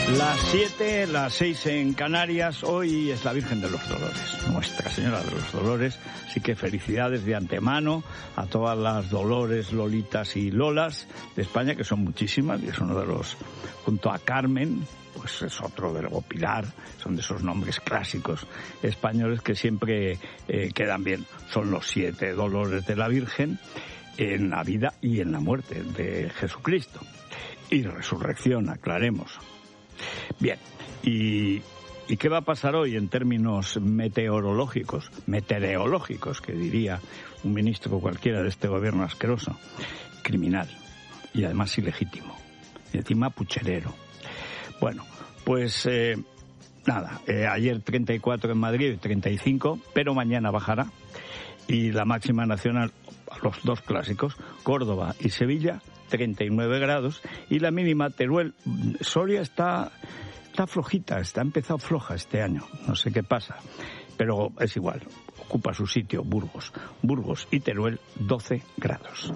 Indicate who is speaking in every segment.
Speaker 1: Las 7, las 6 en Canarias. Hoy es la Virgen de los Dolores, Nuestra Señora de los Dolores. Así que felicidades de antemano a todas las Dolores, Lolitas y Lolas de España, que son muchísimas, y es uno de los, junto a Carmen, pues es otro de luego Pilar, son de esos nombres clásicos españoles que siempre quedan bien. Son los 7 dolores de la Virgen en la vida y en la muerte de Jesucristo. Y resurrección, aclaremos. Bien, ¿y qué va a pasar hoy en términos meteorológicos, que diría un ministro cualquiera de este gobierno asqueroso? Criminal, y además ilegítimo, y encima pucherero. Bueno, pues ayer 34 en Madrid, 35, pero mañana bajará, y la máxima nacional, los dos clásicos, Córdoba y Sevilla, 39 grados, y la mínima Teruel. Soria está flojita, está empezado floja este año, no sé qué pasa, pero es igual, ocupa su sitio Burgos y Teruel, 12 grados.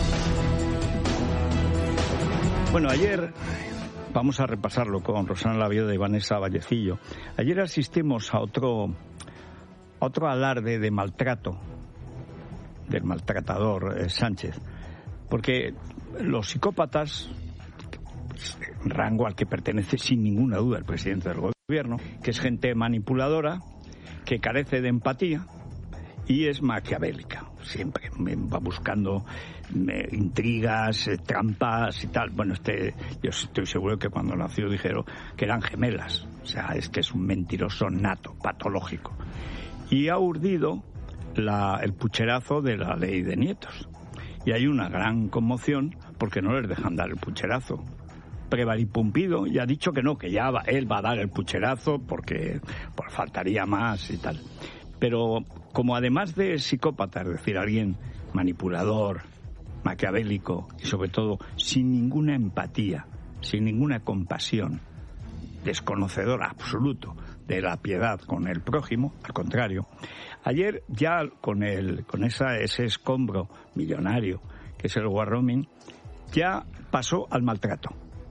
Speaker 1: Bueno, ayer, vamos a repasarlo con Rosana Lavioda y Vanessa Vallecillo, ayer asistimos a otro alarde de maltrato del maltratador Sánchez, porque los psicópatas, rango al que pertenece sin ninguna duda el presidente del gobierno, que es gente manipuladora, que carece de empatía y es maquiavélica. Siempre va buscando intrigas, trampas y tal. Bueno, yo estoy seguro que cuando nació dijeron que eran gemelas. O sea, es que es un mentiroso nato, patológico. Y ha urdido el pucherazo de la ley de nietos. Y hay una gran conmoción porque no les dejan dar el pucherazo. Prevaripumpido ya ha dicho que no, que ya él va a dar el pucherazo porque faltaría más y tal. Pero como además de psicópata, es decir, alguien manipulador, maquiavélico y sobre todo sin ninguna empatía, sin ninguna compasión, desconocedor absoluto de la piedad con el prójimo, al contrario, ayer ya con ese escombro millonario que es el Warroming, ya pasó al maltrato.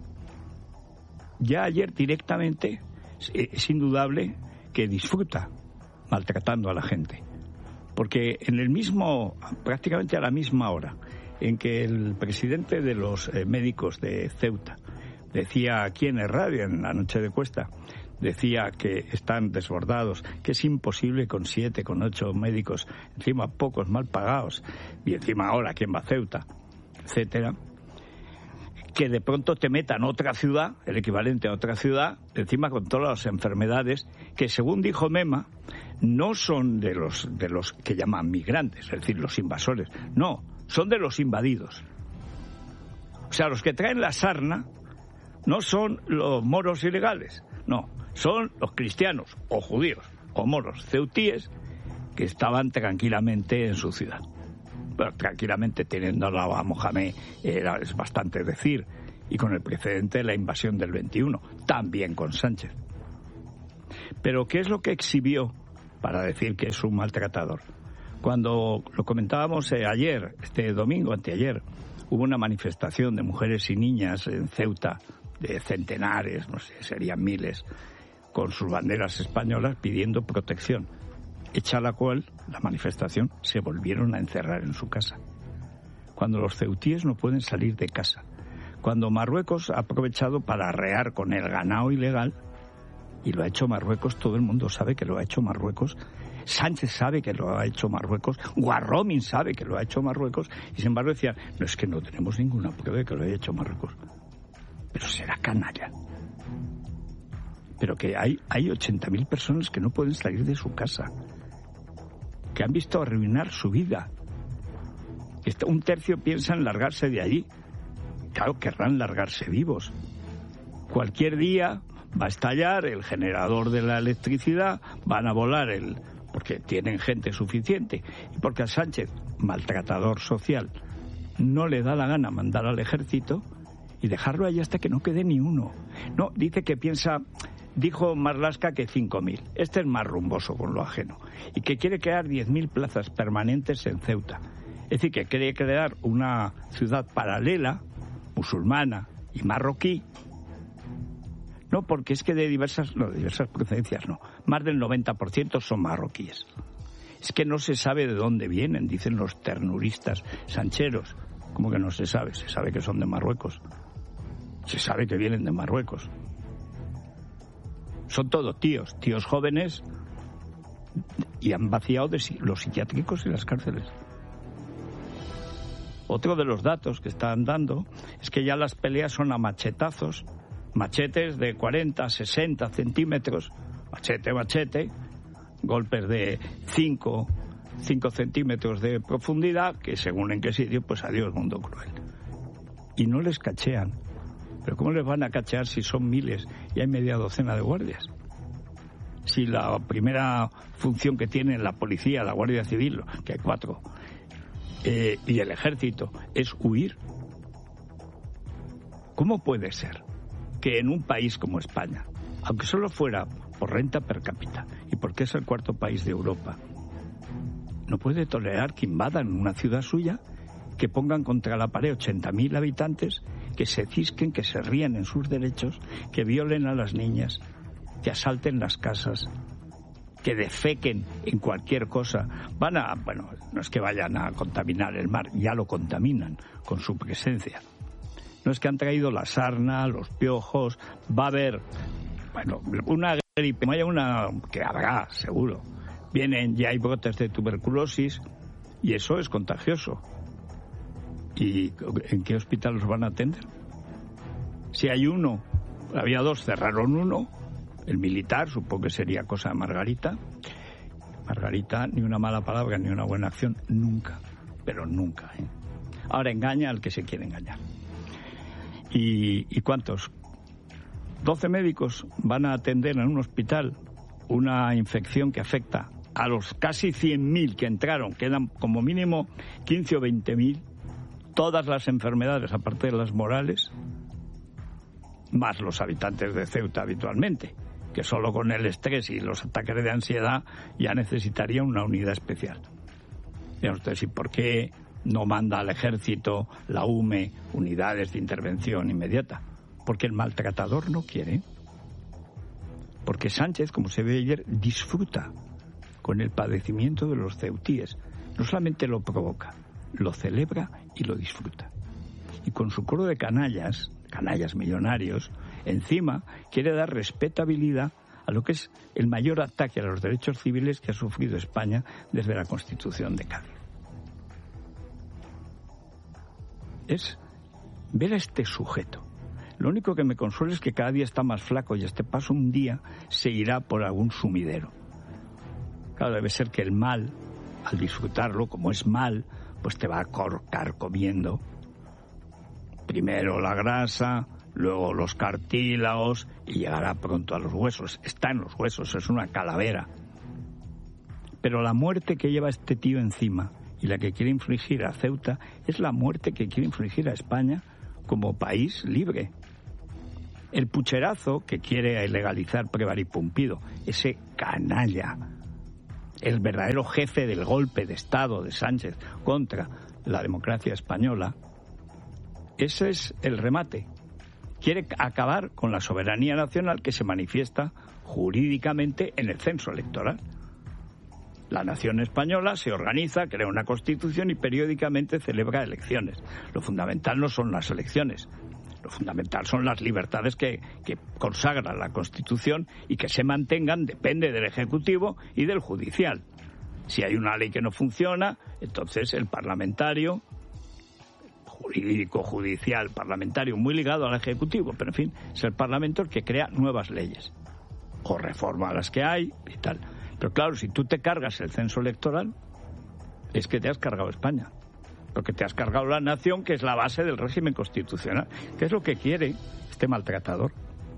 Speaker 1: Ya ayer directamente es indudable que disfruta maltratando a la gente. Porque prácticamente a la misma hora en que el presidente de los médicos de Ceuta decía aquí en el radio, en la noche de Cuesta, decía que están desbordados, que es imposible con 7, con 8 médicos, encima pocos mal pagados, y encima ahora quién va a Ceuta, etcétera, que de pronto te metan otra ciudad, el equivalente a otra ciudad, encima con todas las enfermedades, que según dijo Mema, no son de los que llaman migrantes, es decir, los invasores, no, son de los invadidos. O sea, los que traen la sarna no son los moros ilegales, no, son los cristianos, o judíos, o moros ceutíes, que estaban tranquilamente en su ciudad. Pero tranquilamente teniendo al lado a Mohamed es bastante decir, y con el precedente de la invasión del 21, también con Sánchez. Pero ¿qué es lo que exhibió para decir que es un maltratador? Cuando lo comentábamos ayer, este domingo, anteayer, hubo una manifestación de mujeres y niñas en Ceuta, de centenares, no sé, serían miles, con sus banderas españolas pidiendo protección, hecha la cual, la manifestación, se volvieron a encerrar en su casa. Cuando los ceutíes no pueden salir de casa, cuando Marruecos ha aprovechado para arrear con el ganado ilegal, y lo ha hecho Marruecos, todo el mundo sabe que lo ha hecho Marruecos, Sánchez sabe que lo ha hecho Marruecos, Warroming sabe que lo ha hecho Marruecos, y sin embargo decían, no, es que no tenemos ninguna prueba de que lo haya hecho Marruecos. Pero será canalla. Pero que hay 80.000 personas que no pueden salir de su casa, que han visto arruinar su vida. Un tercio piensa en largarse de allí. Claro, querrán largarse vivos. Cualquier día va a estallar el generador de la electricidad, van a volar porque tienen gente suficiente, y porque a Sánchez, maltratador social, no le da la gana mandar al ejército y dejarlo allí hasta que no quede ni uno. No, dice que dijo Marlaska que 5.000. Este es más rumboso con lo ajeno. Y que quiere crear 10.000 plazas permanentes en Ceuta. Es decir, que quiere crear una ciudad paralela, musulmana y marroquí, No, porque es que de diversas procedencias no. Más del 90% son marroquíes. Es que no se sabe de dónde vienen, dicen los ternuristas sancheros. ¿Cómo que no se sabe? Se sabe que son de Marruecos. Se sabe que vienen de Marruecos. Son todos tíos jóvenes, y han vaciado de los psiquiátricos y las cárceles. Otro de los datos que están dando es que ya las peleas son a machetazos, machetes de 40, 60 centímetros, machete, golpes de 5 centímetros de profundidad, que según en qué sitio, pues adiós mundo cruel. Y no les cachean. Pero ¿cómo les van a cachear si son miles y hay media docena de guardias? Si la primera función que tiene la policía, la Guardia Civil, que hay 4, y el ejército, es huir. ¿Cómo puede ser que en un país como España, aunque solo fuera por renta per cápita, y porque es el 4º país de Europa, no puede tolerar que invadan una ciudad suya, que pongan contra la pared 80.000 habitantes, que se cisquen, que se rían en sus derechos, que violen a las niñas, que asalten las casas, que defequen en cualquier cosa? No es que vayan a contaminar el mar, ya lo contaminan con su presencia. No es que han traído la sarna, los piojos, va a haber, una gripe, no haya una, que habrá, seguro. Ya hay brotes de tuberculosis y eso es contagioso. ¿Y en qué hospital los van a atender? Si hay uno, había 2, cerraron uno, el militar, supongo que sería cosa de Margarita. Margarita, ni una mala palabra, ni una buena acción, nunca, pero nunca. Ahora engaña al que se quiere engañar. ¿Y cuántos? 12 médicos van a atender en un hospital una infección que afecta a los casi 100.000 que entraron, quedan como mínimo 15 o 20.000, todas las enfermedades, aparte de las morales, más los habitantes de Ceuta habitualmente, que solo con el estrés y los ataques de ansiedad ya necesitaría una unidad especial. Vean ustedes, ¿y por qué no manda al ejército, la UME, unidades de intervención inmediata? Porque el maltratador no quiere. Porque Sánchez, como se ve ayer, disfruta con el padecimiento de los ceutíes. No solamente lo provoca, lo celebra y lo disfruta. Y con su coro de canallas millonarios, encima quiere dar respetabilidad a lo que es el mayor ataque a los derechos civiles que ha sufrido España desde la Constitución de Cádiz. Es ver a este sujeto. Lo único que me consuela es que cada día está más flaco y a este paso un día se irá por algún sumidero. Claro, debe ser que el mal, al disfrutarlo, como es mal, pues te va a cortar comiendo. Primero la grasa, luego los cartílagos y llegará pronto a los huesos. Está en los huesos, es una calavera. Pero la muerte que lleva este tío encima y la que quiere infligir a Ceuta es la muerte que quiere infligir a España como país libre. El pucherazo que quiere legalizar Préval y Pumpido, ese canalla, el verdadero jefe del golpe de Estado de Sánchez contra la democracia española, ese es el remate. Quiere acabar con la soberanía nacional que se manifiesta jurídicamente en el censo electoral. La nación española se organiza, crea una constitución y periódicamente celebra elecciones. Lo fundamental no son las elecciones, lo fundamental son las libertades que consagra la Constitución y que se mantengan, depende del Ejecutivo y del Judicial. Si hay una ley que no funciona, entonces el parlamentario, jurídico, judicial, parlamentario, muy ligado al Ejecutivo, pero en fin, es el Parlamento el que crea nuevas leyes o reforma las que hay y tal. Pero claro, si tú te cargas el censo electoral, es que te has cargado España. Porque te has cargado la nación, que es la base del régimen constitucional. ¿Qué es lo que quiere este maltratador?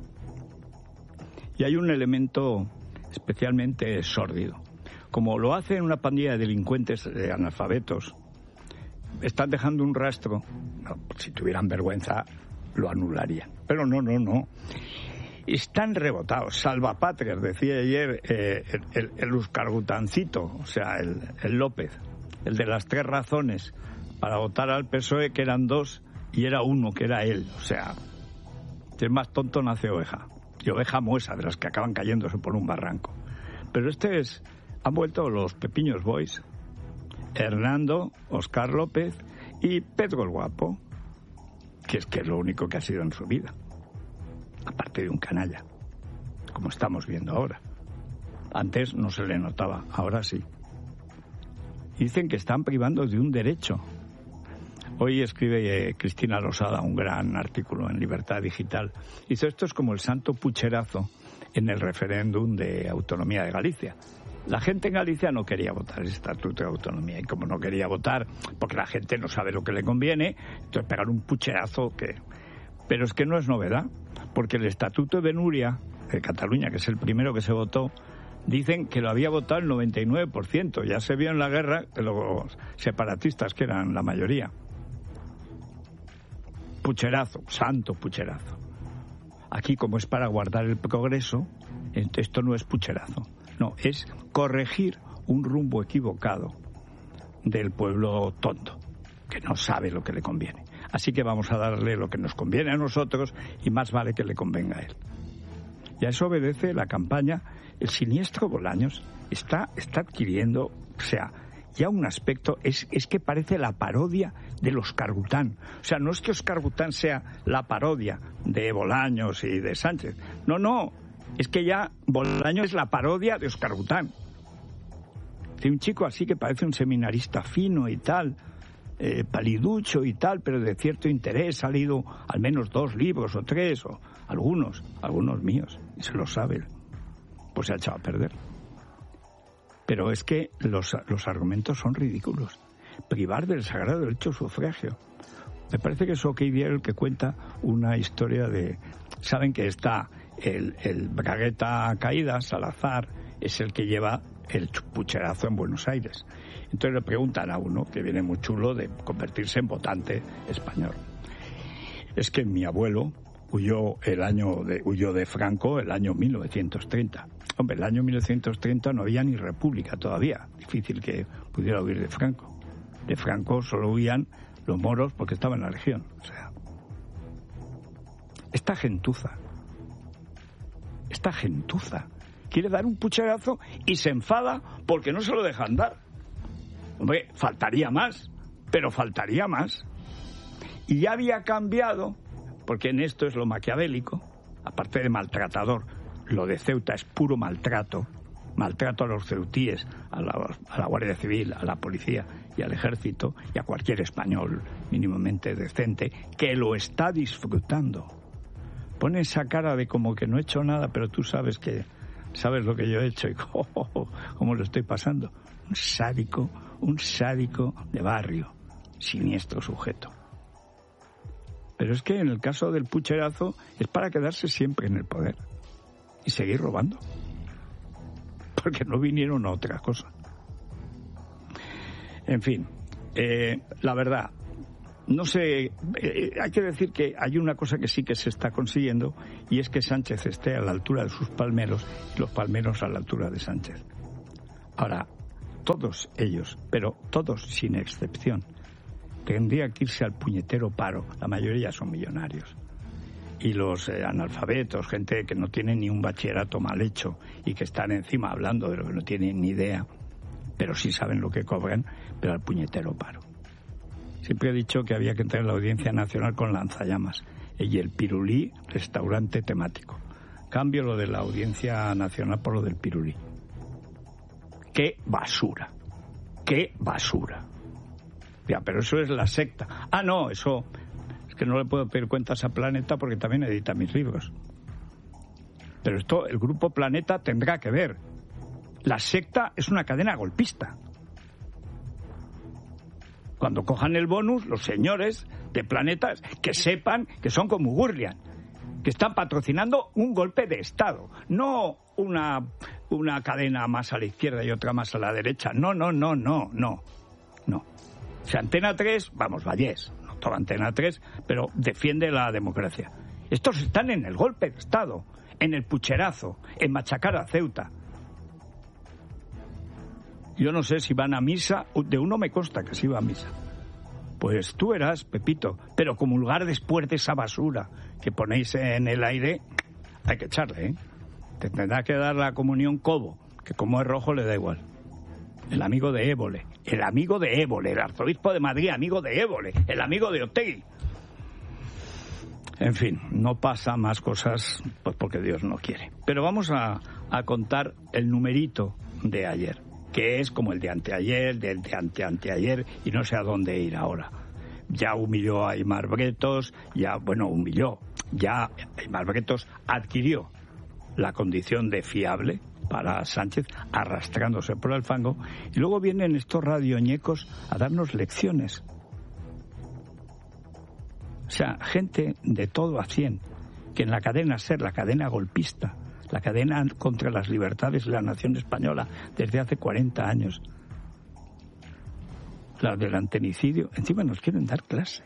Speaker 1: Y hay un elemento especialmente sórdido. Como lo hace una pandilla de delincuentes analfabetos, están dejando un rastro. No, si tuvieran vergüenza, lo anularían. Pero no. Están rebotados, salvapatrias, decía ayer el Euskalgutancito, o sea, el López, el de las 3 razones para votar al PSOE, que eran 2 y era 1, que era él. O sea, si es más tonto nace oveja. y oveja muesa, de las que acaban cayéndose por un barranco. Pero han vuelto los Pepiños Boys, Hernando, Óscar López y Pedro el Guapo, que es lo único que ha sido en su vida, aparte de un canalla, como estamos viendo ahora. Antes no se le notaba, ahora sí. Dicen que están privando de un derecho. Hoy escribe Cristina Losada un gran artículo en Libertad Digital. Dice, esto es como el santo pucherazo en el referéndum de autonomía de Galicia. La gente en Galicia no quería votar el Estatuto de Autonomía, y como no quería votar, porque la gente no sabe lo que le conviene, entonces pegar un pucherazo que... Pero es que no es novedad, porque el Estatuto de Nuria, de Cataluña, que es el primero que se votó, dicen que lo había votado el 99%. Ya se vio en la guerra que los separatistas, que eran la mayoría. Pucherazo, santo pucherazo. Aquí, como es para guardar el progreso, esto no es pucherazo. No, es corregir un rumbo equivocado del pueblo tonto, que no sabe lo que le conviene. Así que vamos a darle lo que nos conviene a nosotros y más vale que le convenga a él. Y a eso obedece la campaña. El siniestro Bolaños está adquiriendo, o sea, ya un aspecto, es que parece la parodia del Óscar Gután. O sea, no es que Óscar Gután sea la parodia de Bolaños y de Sánchez. No, es que ya Bolaños es la parodia de Óscar Gután. Tiene un chico así que parece un seminarista fino y tal, paliducho y tal, pero de cierto interés. Ha leído al menos 2 libros o 3, o algunos míos, y se lo sabe. Pues se ha echado a perder. Pero es que los argumentos son ridículos. Privar del sagrado derecho al sufragio. Me parece que es OK Diario el que cuenta una historia de... Saben que está el Bragueta Caída, Salazar, es el que lleva el pucherazo en Buenos Aires. Entonces le preguntan a uno, que viene muy chulo, de convertirse en votante español. Es que mi abuelo huyó de Franco el año 1930. Hombre, el año 1930 no había ni república todavía. Difícil que pudiera huir de Franco. De Franco solo huían los moros porque estaban en la región. O sea, esta gentuza quiere dar un pucherazo y se enfada porque no se lo dejan dar. Hombre, faltaría más. Y ya había cambiado, porque en esto es lo maquiavélico, aparte de maltratador. Lo de Ceuta es puro maltrato a los ceutíes, a la Guardia Civil, a la policía y al ejército y a cualquier español mínimamente decente que lo está disfrutando. Pone esa cara de como que no he hecho nada, pero tú sabes lo que yo he hecho y cómo lo estoy pasando. Un sádico de barrio, siniestro sujeto. Pero es que en el caso del pucherazo es para quedarse siempre en el poder y seguir robando, porque no vinieron a otra cosa. En fin, la verdad, no sé, hay que decir que hay una cosa que sí que se está consiguiendo, y es que Sánchez esté a la altura de sus palmeros y los palmeros a la altura de Sánchez. Ahora, todos ellos, pero todos sin excepción, tendría que irse al puñetero paro. La mayoría son millonarios. Y los analfabetos, gente que no tiene ni un bachillerato mal hecho y que están encima hablando de lo que no tienen ni idea, pero sí saben lo que cobran, pero al puñetero paro. Siempre he dicho que había que entrar en la Audiencia Nacional con lanzallamas y el Pirulí, restaurante temático. Cambio lo de la Audiencia Nacional por lo del Pirulí. ¡Qué basura! Ya, pero eso es la secta. Ah, no, eso... que no le puedo pedir cuentas a Planeta porque también edita mis libros. Pero esto, el grupo Planeta tendrá que ver. La secta es una cadena golpista. Cuando cojan el bonus, los señores de Planeta, que sepan que son como Gurlian, que están patrocinando un golpe de Estado, no una cadena más a la izquierda y otra más a la derecha. No. O sea, Antena 3, vamos, Vallés, no toda Antena 3, pero defiende la democracia. Estos están en el golpe de Estado, en el pucherazo, en machacar a Ceuta. Yo no sé si van a misa, de uno me consta que sí va a misa. Pues tú verás, Pepito, pero comulgar después de esa basura que ponéis en el aire, hay que echarle, ¿eh? Te tendrá que dar la comunión Cobo, que como es rojo le da igual. El amigo de Évole, el arzobispo de Madrid, amigo de Évole, el amigo de Otegi. En fin, no pasa más cosas pues porque Dios no quiere. Pero vamos a contar el numerito de ayer, que es como el de anteayer, del de anteayer y no sé a dónde ir ahora. Ya humilló a Aimar Bretos, ya Aimar Bretos adquirió la condición de fiable para Sánchez, arrastrándose por el fango, y luego vienen estos radioñecos a darnos lecciones. O sea, gente de todo a 100, que en la cadena SER, la cadena golpista, la cadena contra las libertades de la nación española desde hace 40 años, la del antenicidio, encima nos quieren dar clase.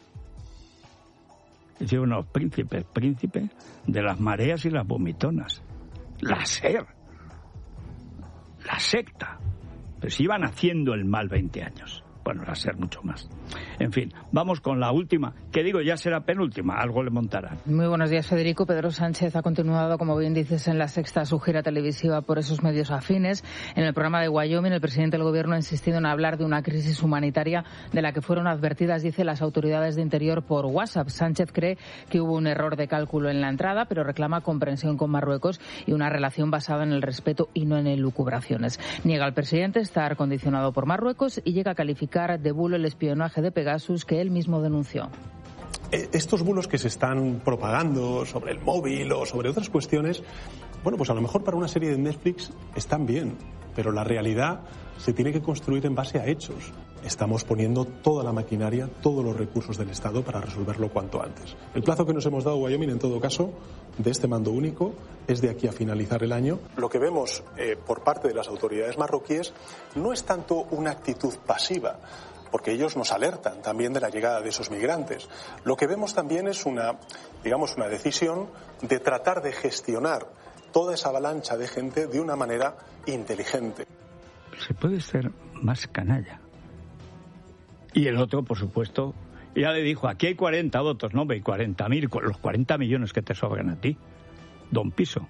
Speaker 1: Dicen unos príncipe de las mareas y las vomitonas. La SER, la secta. Pero si iban haciendo el mal 20 años. Bueno, la SER mucho más. En fin, vamos con la última, que digo, ya será penúltima, algo le montarán.
Speaker 2: Muy buenos días, Federico. Pedro Sánchez ha continuado, como bien dices, en La Sexta su gira televisiva por esos medios afines. En el programa de Wyoming, el presidente del Gobierno ha insistido en hablar de una crisis humanitaria de la que fueron advertidas, dice, las autoridades de Interior por WhatsApp. Sánchez cree que hubo un error de cálculo en la entrada, pero reclama comprensión con Marruecos y una relación basada en el respeto y no en elucubraciones. Niega al presidente estar condicionado por Marruecos y llega a calificar de bulo el espionaje de Pegasus que él mismo denunció.
Speaker 3: Estos bulos que se están propagando sobre el móvil o sobre otras cuestiones, bueno, pues a lo mejor para una serie de Netflix están bien, pero la realidad se tiene que construir en base a hechos. Estamos poniendo toda la maquinaria, todos los recursos del Estado para resolverlo cuanto antes. El plazo que nos hemos dado, Wyoming, en todo caso, de este mando único, es de aquí a finalizar el año. Lo que vemos por parte de las autoridades marroquíes no es tanto una actitud pasiva, porque ellos nos alertan también de la llegada de esos migrantes. Lo que vemos también es una decisión de tratar de gestionar toda esa avalancha de gente de una manera inteligente.
Speaker 1: Se puede ser más canalla. Y el otro, por supuesto, ya le dijo, aquí hay 40 votos, no, hay 40.000, los 40 millones que te sobran a ti, don Piso.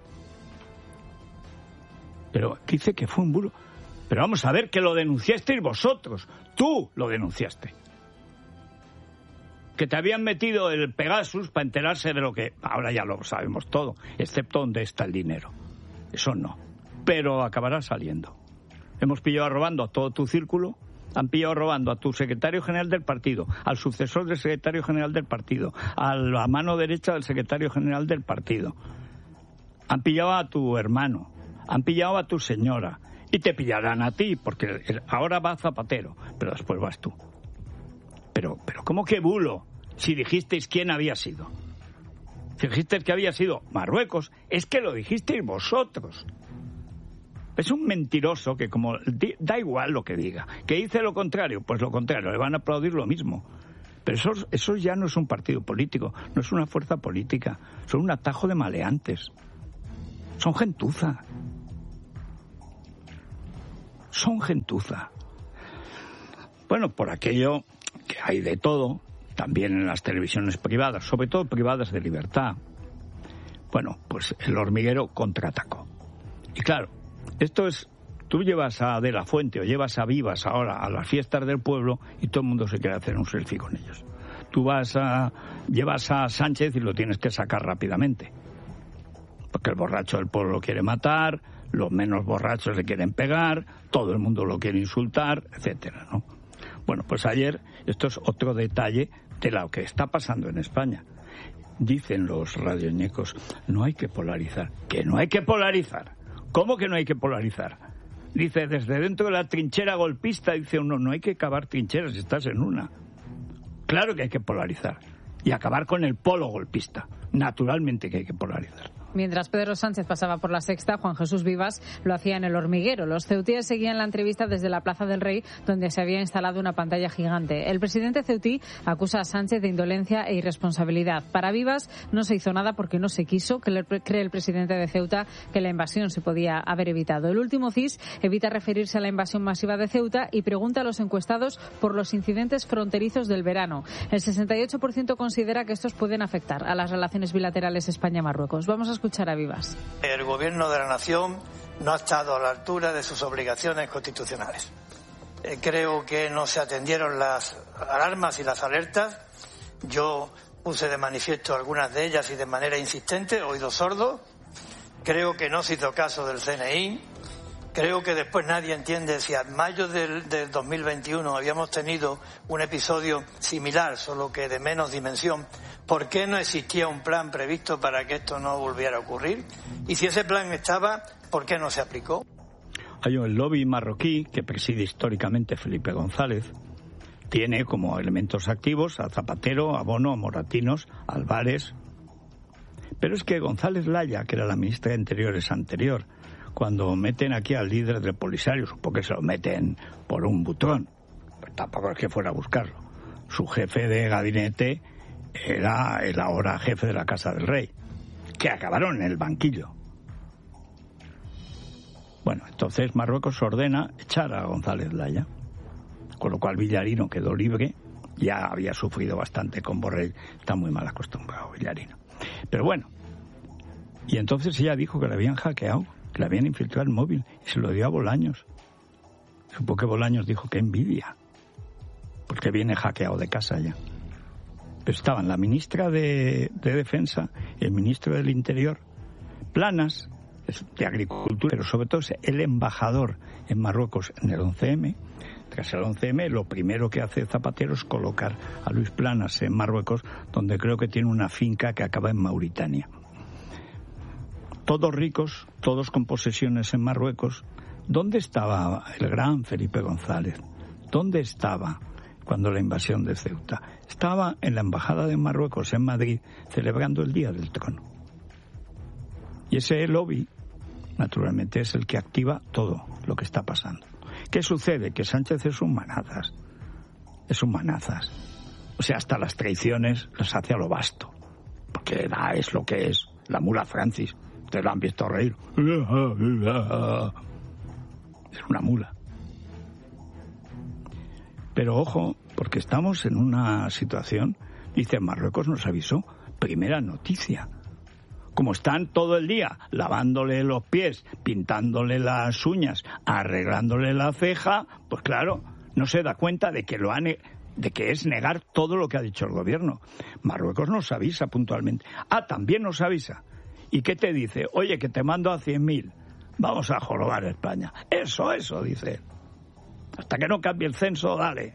Speaker 1: Pero dice que fue un bulo. Pero vamos a ver, que lo denunciasteis vosotros. Tú lo denunciaste. Que te habían metido el Pegasus para enterarse de lo que... Ahora ya lo sabemos todo, excepto dónde está el dinero. Eso no. Pero acabará saliendo. Hemos pillado robando a todo tu círculo. Han pillado robando a tu secretario general del partido, al sucesor del secretario general del partido, a la mano derecha del secretario general del partido. Han pillado a tu hermano, han pillado a tu señora y te pillarán a ti, porque ahora va Zapatero, pero después vas tú. Pero ¿cómo que bulo? Si dijisteis quién había sido. Si dijisteis que había sido Marruecos, es que lo dijisteis vosotros. Es un mentiroso que como da igual lo que diga. ¿Que dice lo contrario? Pues lo contrario, le van a aplaudir lo mismo. Pero eso ya no es un partido político, no es una fuerza política, son un atajo de maleantes. Son gentuza. Son gentuza. Bueno, por aquello que hay de todo, también en las televisiones privadas, sobre todo privadas de libertad. Bueno, pues el hormiguero contraatacó. Y claro, esto es, tú llevas a De la Fuente o llevas a Vivas ahora a las fiestas del pueblo y todo el mundo se quiere hacer un selfie con ellos. Tú llevas a Sánchez y lo tienes que sacar rápidamente. Porque el borracho del pueblo lo quiere matar, los menos borrachos le quieren pegar, todo el mundo lo quiere insultar, etcétera, ¿no? Bueno, pues ayer, esto es otro detalle de lo que está pasando en España. Dicen los radioñecos, no hay que polarizar. ¿Que no hay que polarizar? ¿Cómo que no hay que polarizar? Dice, desde dentro de la trinchera golpista, dice uno, no hay que cavar trincheras si estás en una. Claro que hay que polarizar. Y acabar con el polo golpista. Naturalmente que hay que polarizar.
Speaker 4: Mientras Pedro Sánchez pasaba por La Sexta, Juan Jesús Vivas lo hacía en El Hormiguero. Los ceutíes seguían la entrevista desde la Plaza del Rey, donde se había instalado una pantalla gigante. El presidente ceutí acusa a Sánchez de indolencia e irresponsabilidad. Para Vivas no se hizo nada porque no se quiso. Cree el presidente de Ceuta que la invasión se podía haber evitado. El último CIS evita referirse a la invasión masiva de Ceuta y pregunta a los encuestados por los incidentes fronterizos del verano. El 68% considera que estos pueden afectar a las relaciones bilaterales España-Marruecos. Vamos a escuchar a Vivas.
Speaker 5: El gobierno de la nación no ha estado a la altura de sus obligaciones constitucionales. Creo que no se atendieron las alarmas y las alertas. Yo puse de manifiesto algunas de ellas y de manera insistente, oídos sordos. Creo que no se hizo caso del CNI. Creo que después nadie entiende si a mayo del 2021 habíamos tenido un episodio similar, solo que de menos dimensión. ¿Por qué no existía un plan previsto para que esto no volviera a ocurrir? Y si ese plan estaba, ¿por qué no se aplicó?
Speaker 1: Hay el lobby marroquí, que preside históricamente Felipe González, tiene como elementos activos a Zapatero, a Bono, a Moratinos, a Álvarez. Pero es que González Laya, que era la ministra de Interiores anterior, cuando meten aquí al líder del Polisario, supongo que se lo meten por un botón, pero tampoco es que fuera a buscarlo. Su jefe de gabinete era el ahora jefe de la Casa del Rey, que acabaron en el banquillo. Bueno, entonces Marruecos ordena echar a González Laya, con lo cual Villarino quedó libre. Ya había sufrido bastante con Borrell, está muy mal acostumbrado Villarino. Pero bueno, y entonces ella dijo que le habían hackeado, que le habían infiltrado el móvil, y se lo dio a Bolaños. Supongo que Bolaños dijo que envidia, porque viene hackeado de casa ya. Pero estaban la ministra de Defensa, el ministro del Interior, Planas, de Agricultura, pero sobre todo el embajador en Marruecos en el 11M. Tras el 11M, lo primero que hace Zapatero es colocar a Luis Planas en Marruecos, donde creo que tiene una finca que acaba en Mauritania. Todos ricos, todos con posesiones en Marruecos. ¿Dónde estaba el gran Felipe González? ¿Dónde estaba cuando la invasión de Ceuta? Estaba en la embajada de Marruecos en Madrid celebrando el Día del Trono. Y ese lobby, naturalmente, es el que activa todo lo que está pasando. ¿Qué sucede? Que Sánchez es un manazas. Es un manazas. O sea, hasta las traiciones las hace a lo basto. Porque es lo que es. La mula Francis. Ustedes la han visto reír. Es una mula. Pero ojo, porque estamos en una situación, dice, Marruecos nos avisó, primera noticia. Como están todo el día lavándole los pies, pintándole las uñas, arreglándole la ceja, pues claro, no se da cuenta de que es negar todo lo que ha dicho el gobierno. Marruecos nos avisa puntualmente. También nos avisa. ¿Y qué te dice? Oye, que te mando a 100.000. Vamos a jorobar España. Eso, dice. Hasta que no cambie el censo, dale.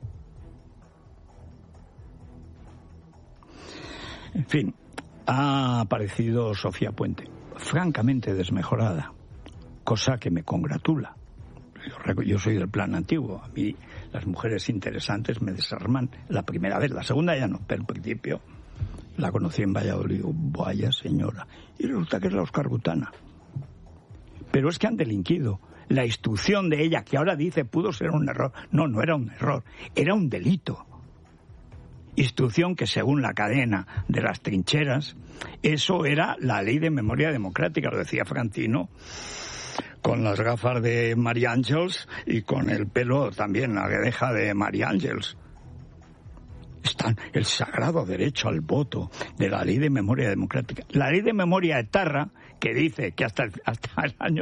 Speaker 1: En fin, ha aparecido Sofía Puente, francamente desmejorada, cosa que me congratula. Yo soy del plan antiguo. A mí las mujeres interesantes me desarman la primera vez. La segunda ya no, pero al principio la conocí en Valladolid. Vaya señora. Y resulta que es la Óscar Butana. Pero es que han delinquido. La instrucción de ella, que ahora dice pudo ser un error. No era un error. Era un delito. Instrucción que, según la cadena de las trincheras, eso era la ley de memoria democrática, lo decía Francino, con las gafas de María Ángeles y con el pelo también, la guedeja de María Ángeles. Está el sagrado derecho al voto de la ley de memoria democrática. La ley de memoria etarra, que dice que hasta el año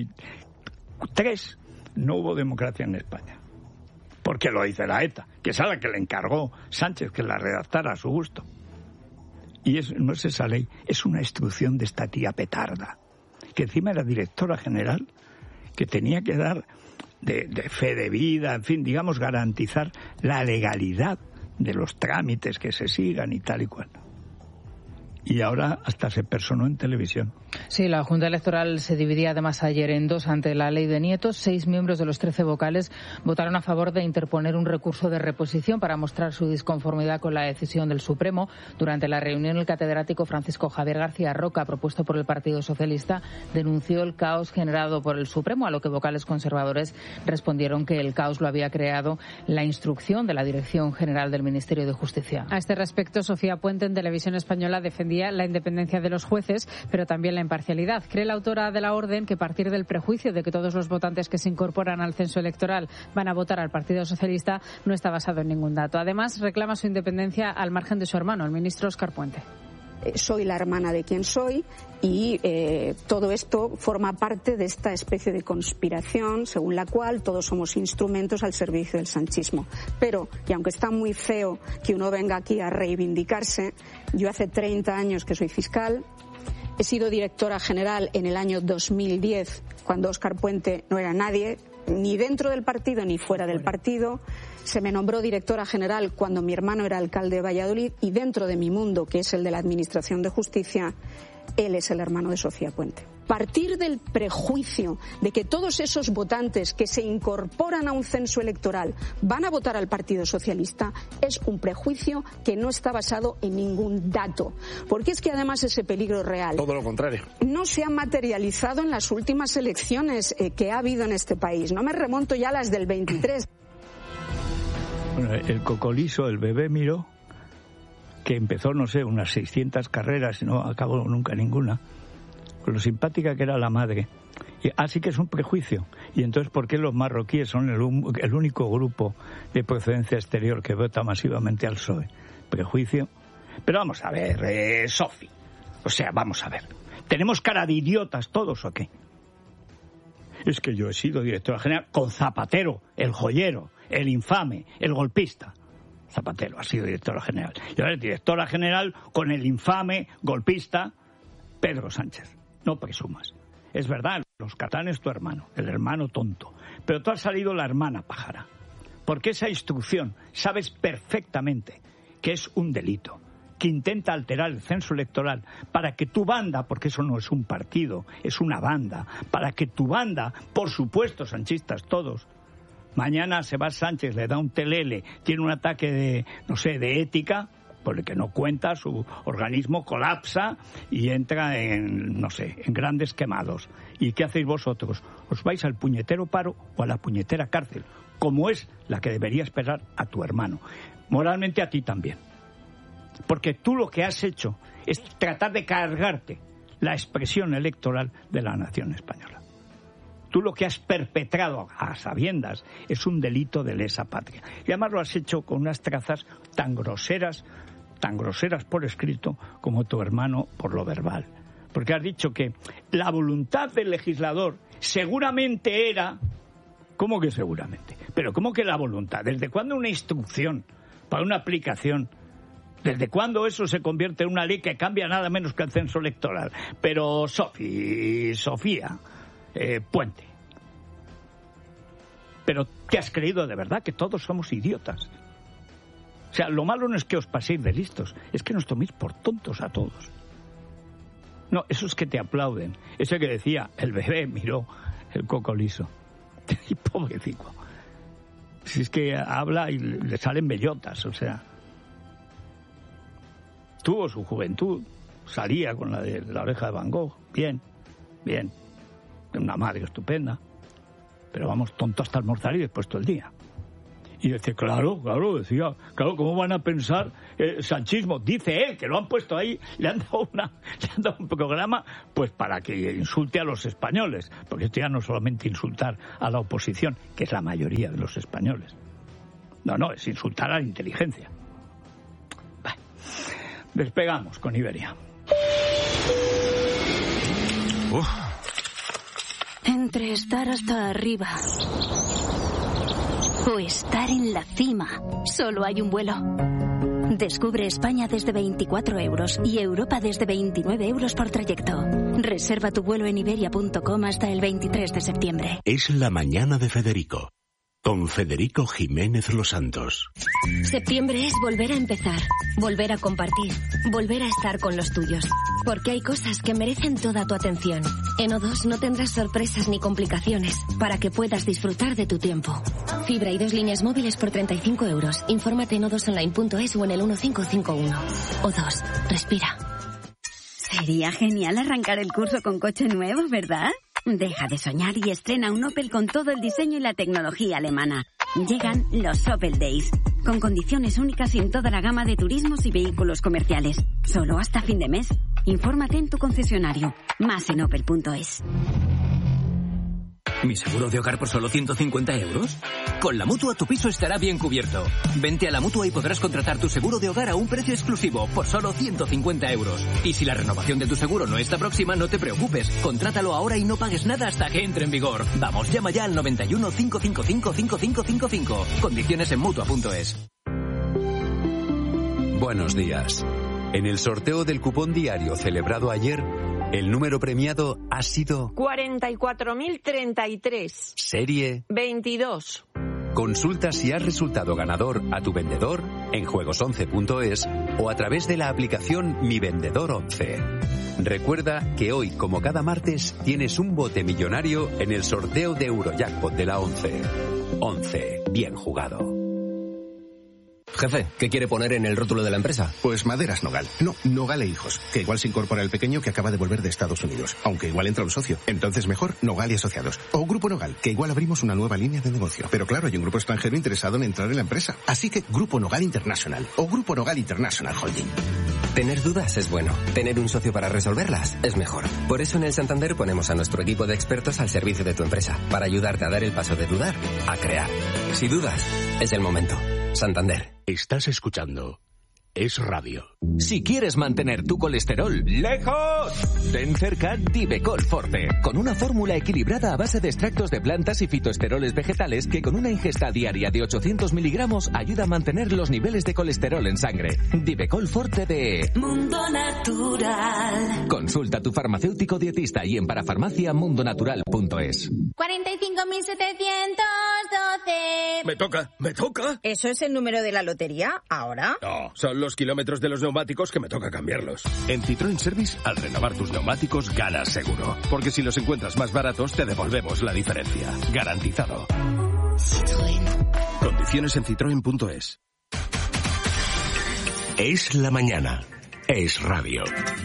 Speaker 1: 83 no hubo democracia en España. Porque lo dice la ETA, que es a la que le encargó Sánchez que la redactara a su gusto. Y no es esa ley, es una instrucción de esta tía petarda, que encima era directora general, que tenía que dar de fe de vida, en fin, digamos, garantizar la legalidad de los trámites que se sigan y tal y cual. Y ahora hasta se personó en televisión.
Speaker 2: Sí, la Junta Electoral se dividía además ayer en dos ante la ley de nietos. 6 miembros de los 13 vocales votaron a favor de interponer un recurso de reposición para mostrar su disconformidad con la decisión del Supremo. Durante la reunión, el catedrático Francisco Javier García Roca, propuesto por el Partido Socialista, denunció el caos generado por el Supremo, a lo que vocales conservadores respondieron que el caos lo había creado la instrucción de la Dirección General del Ministerio de Justicia.
Speaker 4: A este respecto, Sofía Puente, en Televisión Española, defendía la independencia de los jueces, pero también la imparcialidad. Cree la autora de la orden que partir del prejuicio de que todos los votantes que se incorporan al censo electoral van a votar al Partido Socialista no está basado en ningún dato. Además, reclama su independencia al margen de su hermano, el ministro Óscar Puente.
Speaker 6: Soy la hermana de quien soy y todo esto forma parte de esta especie de conspiración según la cual todos somos instrumentos al servicio del sanchismo. Pero, y aunque está muy feo que uno venga aquí a reivindicarse, yo hace 30 años que soy fiscal, he sido directora general en el año 2010, cuando Óscar Puente no era nadie, ni dentro del partido ni fuera del partido. Se me nombró directora general cuando mi hermano era alcalde de Valladolid y dentro de mi mundo, que es el de la Administración de Justicia, él es el hermano de Sofía Puente. Partir del prejuicio de que todos esos votantes que se incorporan a un censo electoral van a votar al Partido Socialista es un prejuicio que no está basado en ningún dato. Porque es que además ese peligro real.
Speaker 7: Todo lo contrario.
Speaker 6: No se ha materializado en las últimas elecciones que ha habido en este país. No me remonto ya a las del 23.
Speaker 1: Bueno, el cocolizo, el bebé Miró, que empezó, no sé, unas 600 carreras y no acabó nunca ninguna, con lo simpática que era la madre. Así que es un prejuicio. Y entonces, ¿por qué los marroquíes son el único grupo de procedencia exterior que vota masivamente al PSOE? Prejuicio. Pero vamos a ver, Sofi. O sea, vamos a ver. ¿Tenemos cara de idiotas todos o qué? Es que yo he sido directora general con Zapatero, el joyero, el infame, el golpista. Zapatero ha sido directora general. Y ahora es directora general con el infame golpista Pedro Sánchez. No presumas. Es verdad, los catalanes es tu hermano, el hermano tonto. Pero tú has salido la hermana pájara. Porque esa instrucción sabes perfectamente que es un delito, que intenta alterar el censo electoral para que tu banda, porque eso no es un partido, es una banda, para que tu banda, por supuesto, sanchistas todos, mañana se va Sánchez, le da un telele, tiene un ataque de, no sé, de ética, por el que no cuenta, su organismo colapsa y entra en, no sé, en grandes quemados. ¿Y qué hacéis vosotros? ¿Os vais al puñetero paro o a la puñetera cárcel? Como es la que debería esperar a tu hermano. Moralmente a ti también. Porque tú lo que has hecho es tratar de cargarte la expresión electoral de la nación española. Tú lo que has perpetrado a sabiendas es un delito de lesa patria. Y además lo has hecho con unas trazas tan groseras por escrito como tu hermano por lo verbal. Porque has dicho que la voluntad del legislador seguramente era... ¿Cómo que seguramente? Pero ¿cómo que la voluntad? ¿Desde cuándo una instrucción para una aplicación? ¿Desde cuándo eso se convierte en una ley que cambia nada menos que el censo electoral? Pero Sofía Puente, ¿pero te has creído de verdad que todos somos idiotas? O sea, lo malo no es que os paséis de listos, es que nos toméis por tontos a todos. No, eso es que te aplauden. Eso que decía, el bebé miró el coco liso. Y pobrecito. Si es que habla y le salen bellotas, o sea. Tuvo su juventud, salía con la de la oreja de Van Gogh, bien. Una madre estupenda. Pero vamos, tonto hasta almorzar y después todo el día. Y dice, claro, ¿cómo van a pensar sanchismo? Dice él, que lo han puesto ahí, le han dado un programa pues para que insulte a los españoles, porque esto ya no es solamente insultar a la oposición, que es la mayoría de los españoles. No, es insultar a la inteligencia. Despegamos con Iberia.
Speaker 8: Entre estar hasta arriba o estar en la cima, solo hay un vuelo. Descubre España desde 24 euros y Europa desde 29 euros por trayecto. Reserva tu vuelo en iberia.com hasta el 23 de septiembre.
Speaker 9: Es la mañana de Federico.
Speaker 7: Con Federico Jiménez Los Santos.
Speaker 9: Septiembre es volver a empezar, volver a compartir, volver a estar con los tuyos. Porque hay cosas que merecen toda tu atención. En O2 no tendrás sorpresas ni complicaciones para que puedas disfrutar de tu tiempo. Fibra y 2 líneas móviles por 35 euros. Infórmate en o2online.es o en el 1551. O2, respira.
Speaker 10: Sería genial arrancar el curso con coche nuevo, ¿verdad? Deja de soñar y estrena un Opel con todo el diseño y la tecnología alemana. Llegan los Opel Days, con condiciones únicas en toda la gama de turismos y vehículos comerciales. Solo hasta fin de mes. Infórmate en tu concesionario. Más en opel.es.
Speaker 11: ¿Mi seguro de hogar por solo 150 euros? Con la Mutua tu piso estará bien cubierto. Vente a la Mutua y podrás contratar tu seguro de hogar a un precio exclusivo por solo 150 euros. Y si la renovación de tu seguro no está próxima, no te preocupes. Contrátalo ahora y no pagues nada hasta que entre en vigor. Vamos, llama ya al 91 555 5555. Condiciones en Mutua.es.
Speaker 12: Buenos días. En el sorteo del cupón diario celebrado ayer, el número premiado ha sido
Speaker 13: 44.033.
Speaker 12: Serie
Speaker 13: 22.
Speaker 12: Consulta si has resultado ganador a tu vendedor en juegos11.es o a través de la aplicación Mi Vendedor 11. Recuerda que hoy, como cada martes, tienes un bote millonario en el sorteo de Eurojackpot de la 11. 11. Bien jugado.
Speaker 14: Jefe, ¿qué quiere poner en el rótulo de la empresa?
Speaker 15: Pues Maderas Nogal. No, Nogal e Hijos, que igual se incorpora el pequeño que acaba de volver de Estados Unidos, aunque igual entra un socio. Entonces mejor Nogal y Asociados. O Grupo Nogal, que igual abrimos una nueva línea de negocio. Pero claro, hay un grupo extranjero interesado en entrar en la empresa. Así que Grupo Nogal International o Grupo Nogal International Holding.
Speaker 14: Tener dudas es bueno. Tener un socio para resolverlas es mejor. Por eso en el Santander ponemos a nuestro equipo de expertos al servicio de tu empresa, para ayudarte a dar el paso de dudar a crear. Si dudas, es el momento. Santander.
Speaker 7: Estás escuchando Es Radio.
Speaker 16: Si quieres mantener tu colesterol lejos, ten cerca Divecol Forte, con una fórmula equilibrada a base de extractos de plantas y fitoesteroles vegetales que con una ingesta diaria de 800 miligramos ayuda a mantener los niveles de colesterol en sangre. Divecol Forte de
Speaker 8: Mundo Natural.
Speaker 16: Consulta a tu farmacéutico dietista y en parafarmaciamundonatural.es.
Speaker 17: 45.712.
Speaker 18: Me toca.
Speaker 17: ¿Eso es el número de la lotería ahora?
Speaker 18: No, son los kilómetros de los neumáticos que me toca cambiarlos.
Speaker 7: En Citroën Service, al renovar tus neumáticos, ganas seguro. Porque si los encuentras más baratos, te devolvemos la diferencia. Garantizado.
Speaker 8: Citroën.
Speaker 7: Condiciones en citroen.es. Es la mañana. Es Radio.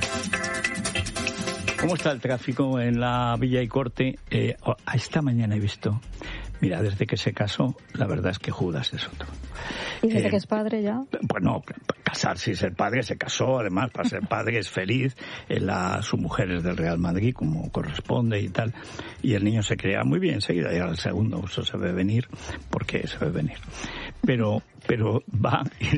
Speaker 1: ¿Cómo está el tráfico en la Villa y Corte? Esta mañana he visto. Mira, desde que se casó, la verdad es que Judas es otro.
Speaker 4: ¿Y desde que es padre ya?
Speaker 1: Bueno, casarse y ser padre, se casó, además, para ser padre es feliz. Su mujer es del Real Madrid, como corresponde y tal. Y el niño se cría muy bien, enseguida llega el segundo, eso se ve venir, porque se ve venir. Pero va y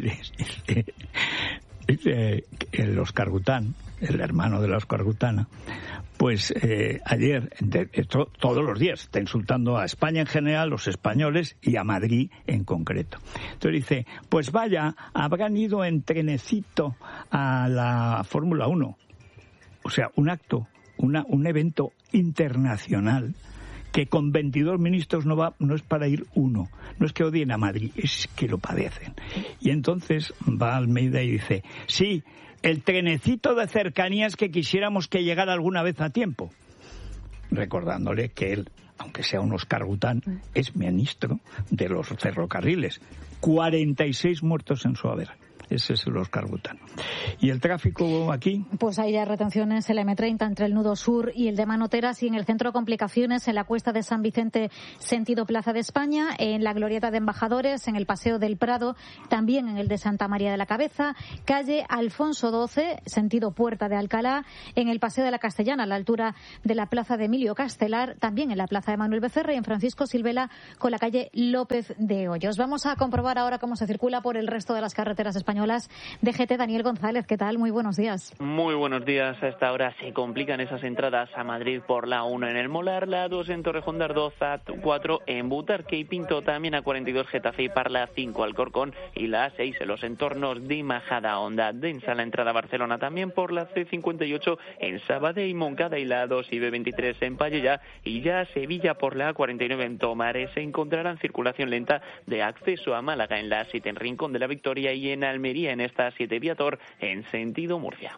Speaker 1: dice el Óscar Gután, el hermano de la Óscar Gutana, pues ayer, todos los días, está insultando a España en general, los españoles, y a Madrid en concreto. Entonces dice, pues vaya, habrán ido en trenecito a la Fórmula 1. O sea, un acto, un evento internacional que con 22 ministros no es para ir uno. No es que odien a Madrid, es que lo padecen. Y entonces va Almeida y dice, sí, el trenecito de cercanías que quisiéramos que llegara alguna vez a tiempo. Recordándole que él, aunque sea un Óscar Gután, es ministro de los ferrocarriles. 46 muertos en su haber. Ese es el Óscar Gután. ¿Y el tráfico aquí?
Speaker 19: Pues hay ya retenciones en la M30 entre el nudo sur y el de Manoteras, y en el centro complicaciones en la cuesta de San Vicente sentido Plaza de España, en la glorieta de Embajadores, en el Paseo del Prado, también en el de Santa María de la Cabeza, calle Alfonso XII sentido Puerta de Alcalá, en el Paseo de la Castellana a la altura de la Plaza de Emilio Castelar, también en la Plaza de Manuel Becerra y en Francisco Silvela con la calle López de Hoyos. Vamos a comprobar ahora cómo se circula por el resto de las carreteras españolas españolas de GT. Daniel González, ¿qué tal? Muy buenos días.
Speaker 13: Muy buenos días. A esta hora se complican esas entradas a Madrid por la 1 en el Molar, la 2 en Torrejón de Ardoz, A4 en Butarque y Pinto, también A42 Getafe y Parla, 5 Alcorcón y la A6 en los entornos de Majada Honda. Densa la entrada a Barcelona también por la C58 en Sabadell y Moncada y la A2 y B23 en Pallejà, y ya a Sevilla por la A49 en Tomares se encontrarán circulación lenta de acceso a Málaga en la A7 en Rincón de la Victoria y en Almería en esta A7 Viator en sentido Murcia.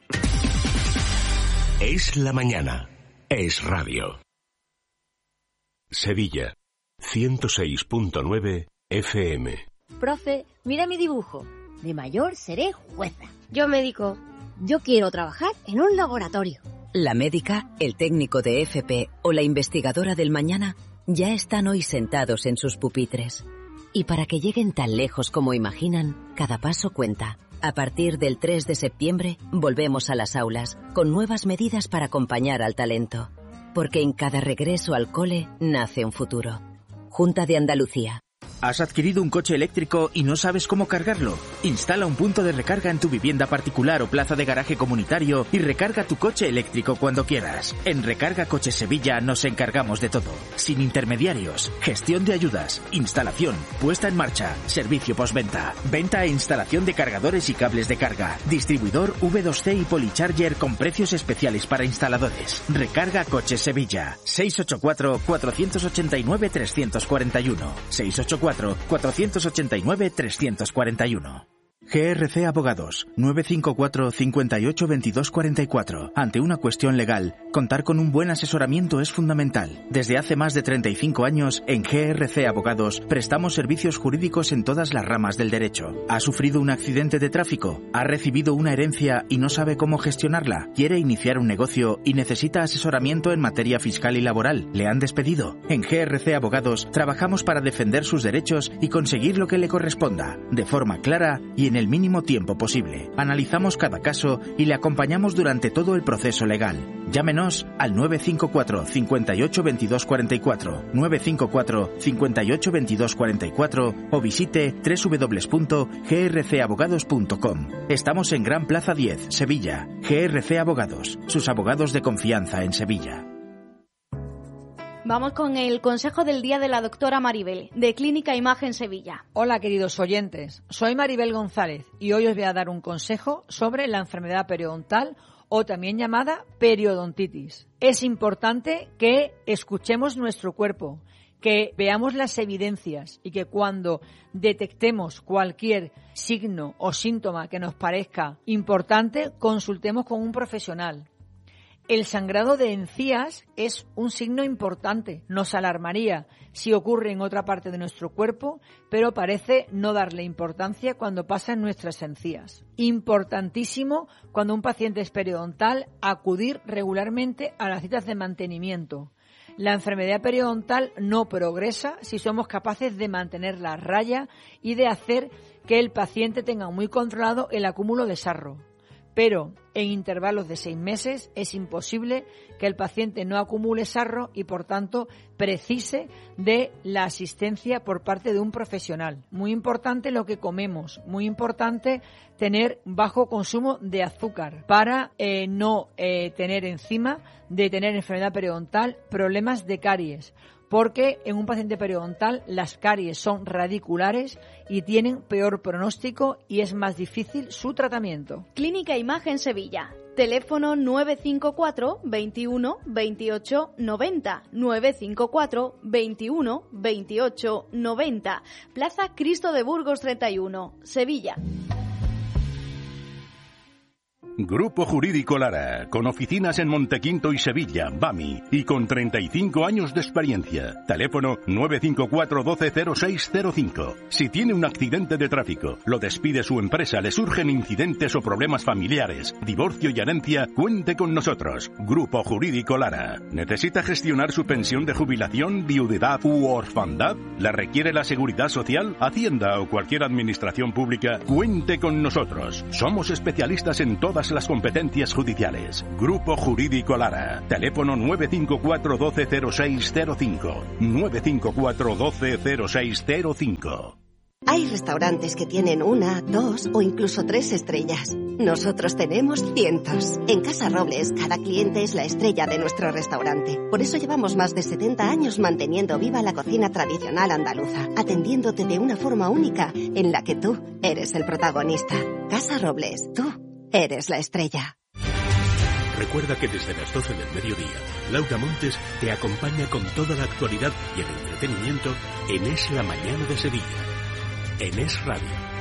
Speaker 7: Es la mañana. Es radio. Sevilla, 106.9 FM.
Speaker 20: Profe, mira mi dibujo. De mayor seré jueza. Yo médico. Yo quiero trabajar en un laboratorio.
Speaker 21: La médica, el técnico de FP o la investigadora del mañana ya están hoy sentados en sus pupitres. Y para que lleguen tan lejos como imaginan, cada paso cuenta. A partir del 3 de septiembre, volvemos a las aulas, con nuevas medidas para acompañar al talento. Porque en cada regreso al cole nace un futuro. Junta de Andalucía.
Speaker 22: ¿Has adquirido un coche eléctrico y no sabes cómo cargarlo? Instala un punto de recarga en tu vivienda particular o plaza de garaje comunitario y recarga tu coche eléctrico cuando quieras. En Recarga Coches Sevilla nos encargamos de todo. Sin intermediarios, gestión de ayudas, instalación, puesta en marcha, servicio postventa, venta e instalación de cargadores y cables de carga, distribuidor V2C y Policharger con precios especiales para instaladores. Recarga Coches Sevilla. 684-489-341. 684-489-341. GRC Abogados, 954 58 22 44. Ante una cuestión legal, contar con un buen asesoramiento es fundamental. Desde hace más de 35 años, en GRC Abogados, prestamos servicios jurídicos en todas las ramas del derecho. ¿Ha sufrido un accidente de tráfico? ¿Ha recibido una herencia y no sabe cómo gestionarla? ¿Quiere iniciar un negocio y necesita asesoramiento en materia fiscal y laboral? ¿Le han despedido? En GRC Abogados, trabajamos para defender sus derechos y conseguir lo que le corresponda, de forma clara y en el mínimo tiempo posible. Analizamos cada caso y le acompañamos durante todo el proceso legal. Llámenos al 954 58 22 44, 954 58 22 44 o visite www.grcabogados.com. Estamos en Gran Plaza 10, Sevilla. GRC Abogados, sus abogados de confianza en Sevilla.
Speaker 23: Vamos con el consejo del día de la doctora Maribel, de Clínica Imagen Sevilla.
Speaker 24: Hola, queridos oyentes. Soy Maribel González y hoy os voy a dar un consejo sobre la enfermedad periodontal o también llamada periodontitis. Es importante que escuchemos nuestro cuerpo, que veamos las evidencias y que cuando detectemos cualquier signo o síntoma que nos parezca importante, consultemos con un profesional. El sangrado de encías es un signo importante. Nos alarmaría si ocurre en otra parte de nuestro cuerpo, pero parece no darle importancia cuando pasa en nuestras encías. Importantísimo cuando un paciente es periodontal acudir regularmente a las citas de mantenimiento. La enfermedad periodontal no progresa si somos capaces de mantener la raya y de hacer que el paciente tenga muy controlado el acúmulo de sarro. Pero en intervalos de 6 meses es imposible que el paciente no acumule sarro y, por tanto, precise de la asistencia por parte de un profesional. Muy importante lo que comemos, muy importante tener bajo consumo de azúcar para no tener encima de tener enfermedad periodontal problemas de caries. Porque en un paciente periodontal las caries son radiculares y tienen peor pronóstico y es más difícil su tratamiento.
Speaker 23: Clínica Imagen Sevilla. Teléfono 954 21 28 90. 954 21 28 90. Plaza Cristo de Burgos 31, Sevilla.
Speaker 25: Grupo Jurídico Lara, con oficinas en Montequinto y Sevilla, BAMI, y con 35 años de experiencia. Teléfono 954 120605. Si tiene un accidente de tráfico, lo despide su empresa, le surgen incidentes o problemas familiares, divorcio y herencia, cuente con nosotros. Grupo Jurídico Lara. ¿Necesita gestionar su pensión de jubilación, viudedad u orfandad? ¿La requiere la Seguridad Social, Hacienda o cualquier administración pública? Cuente con nosotros. Somos especialistas en todas las competencias judiciales. Grupo Jurídico Lara. Teléfono 954 120605. 954 120605.
Speaker 2: Hay restaurantes que tienen 1, 2 o incluso 3 estrellas. Nosotros tenemos cientos. En Casa Robles, cada cliente es la estrella de nuestro restaurante. Por eso llevamos más de 70 años manteniendo viva la cocina tradicional andaluza, atendiéndote de una forma única en la que tú eres el protagonista. Casa Robles, tú eres la estrella.
Speaker 25: Recuerda que desde las 12 del mediodía, Laura Montes te acompaña con toda la actualidad y el entretenimiento en Es la Mañana de Sevilla. En Es Radio.